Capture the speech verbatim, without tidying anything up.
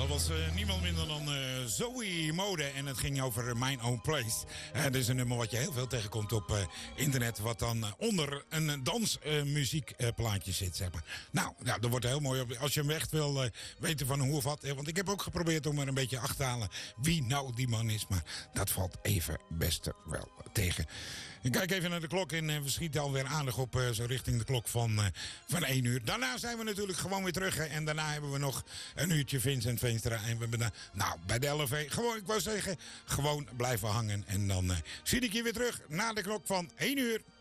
was uh, niemand minder dan uh, Zoe Mode. En het ging over My Own Place. Uh, dat is een nummer wat je heel veel tegenkomt op uh, internet. Wat dan uh, onder een dansmuziekplaatje uh, zit, zeg maar. Nou, ja, dat wordt heel mooi. Als je hem echt wil uh, weten van hoe of wat. Want ik heb ook geprobeerd om er een beetje achter te halen wie nou die man is. Maar dat valt even best wel tegen. Ik kijk even naar de klok en uh, we schieten alweer aardig op uh, zo richting de klok van, uh, van één uur. Daarna zijn we natuurlijk gewoon weer terug. Hè, en daarna hebben we nog een uurtje Vincent Veenstra. En we hebben daar, nou, bij de L V, gewoon, ik wou zeggen, gewoon blijven hangen. En dan uh, zie ik je weer terug na de klok van één uur.